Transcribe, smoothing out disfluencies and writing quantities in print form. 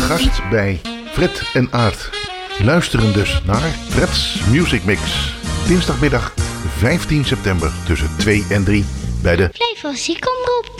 gast bij Fred en Aart. Luisteren dus naar Fred's Music Mix. Dinsdagmiddag 15 september tussen 2 en 3 bij de Flevo's Ziekomroep.